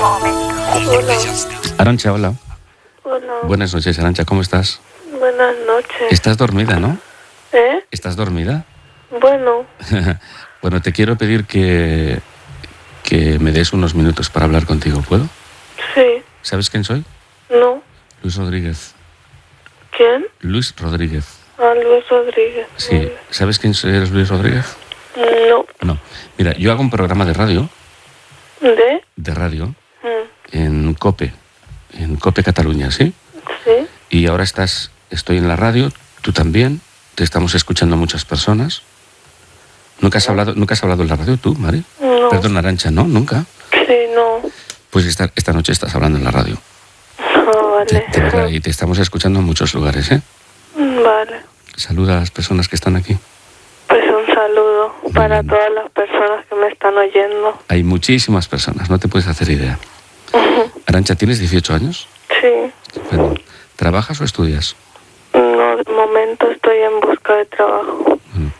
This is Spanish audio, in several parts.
Hola. Arantxa, hola. Hola. Buenas noches, Arantxa, ¿cómo estás? Buenas noches. Estás dormida, ¿no? ¿Eh? ¿Estás dormida? Bueno, Bueno, te quiero pedir que me des unos minutos para hablar contigo, ¿puedo? sí. ¿Sabes quién soy? No. Luis Rodríguez. ¿Quién? Luis Rodríguez. Ah, Luis Rodríguez. Sí. ¿Sabes quién eres, Luis Rodríguez? No. No. Mira, yo hago un programa de radio, ¿De? en COPE Cataluña, ¿sí? Sí. Y ahora estoy en la radio, tú también, te estamos escuchando muchas personas. ¿Nunca has hablado en la radio tú, Mari? No. Perdón, Arantxa, ¿no? ¿Nunca? Sí, no. Pues esta noche estás hablando en la radio. Ah, vale. De verdad, y te estamos escuchando en muchos lugares, ¿eh? Vale. Saluda a las personas que están aquí. Pues un saludo para bien. todas las personas que me están oyendo. Hay muchísimas personas, no te puedes hacer idea. Arantxa, ¿tienes 18 años? Sí. Estupendo. ¿Trabajas o estudias? No, de momento estoy en busca de trabajo. Bueno,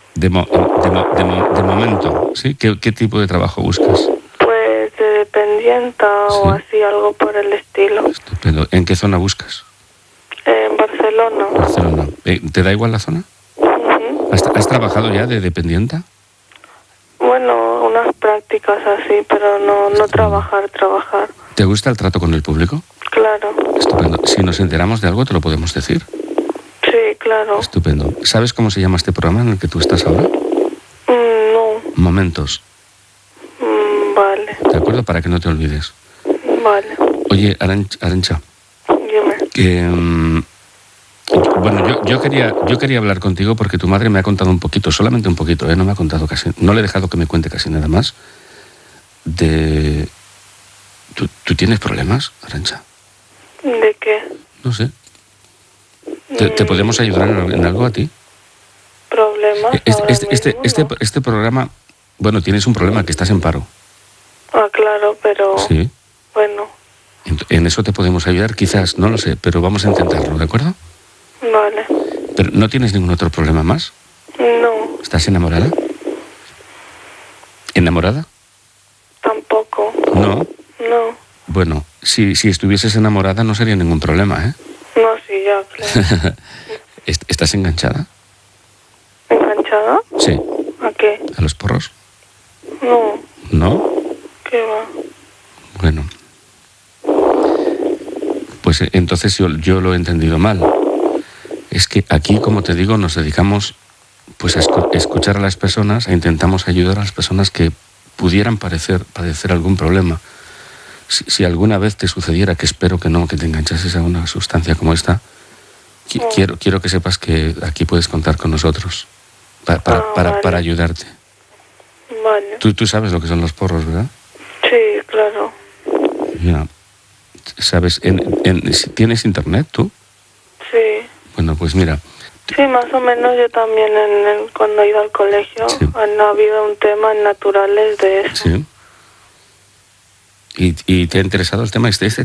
de momento, ¿sí? ¿Qué tipo de trabajo buscas? Pues de dependienta o Sí. así, algo por el estilo. Estupendo. ¿En qué zona buscas? En Barcelona. Barcelona. ¿Te da igual la zona? Ujú. ¿Has trabajado ya de dependienta? Bueno, unas prácticas así, pero no trabajar. ¿Te gusta el trato con el público? Claro. Estupendo. Si nos enteramos de algo, te lo podemos decir. Sí, claro. Estupendo. ¿Sabes cómo se llama este programa en el que tú estás ahora? No. Momentos. Vale. ¿De acuerdo? Para que no te olvides. Vale. Oye, Arantxa, Dime. que... bueno, yo quería hablar contigo porque tu madre me ha contado un poquito, solamente un poquito, no me ha contado casi... No le he dejado que me cuente casi nada más. ¿Tú tienes problemas, Arantxa? ¿De qué? No sé. ¿Te podemos ayudar en algo a ti? ¿Problemas ahora mismo? No. Este programa... Bueno, tienes un problema, que estás en paro. Ah, claro, pero... Sí. Bueno, En eso te podemos ayudar, quizás, no lo sé, pero vamos a intentarlo, ¿de acuerdo? vale. ¿Pero no tienes ningún otro problema más? No, ¿Estás enamorada? ¿Enamorada? tampoco. No. No. Bueno, si estuvieses enamorada no sería ningún problema, ¿eh? No, sí, ya, claro. ¿Estás enganchada? ¿Enganchada? Sí. ¿A qué? ¿A los porros? No, ¿No? ¿qué va? Bueno. Pues entonces yo lo he entendido mal. Es que aquí, como te digo, nos dedicamos pues a escuchar a las personas, intentamos ayudar a las personas que pudieran padecer algún problema. Si alguna vez te sucediera, que espero que no, que te enganchases a una sustancia como esta, quiero que sepas que aquí puedes contar con nosotros para Vale. ayudarte. Vale. Tú sabes lo que son los porros, ¿verdad? Sí, claro. Ya. ¿Sabes? ¿Tienes internet tú? Sí. Bueno, pues mira. Sí, más o menos yo también cuando he ido al colegio Sí. han habido un tema en naturales de eso. Sí. ¿Y te ha interesado el tema este